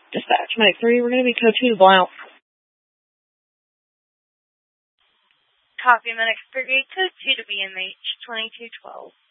Dispatch, Medic 3, we're going to be code 2 to Blount. Copy, Medic 3, code 2 to BMH 2212.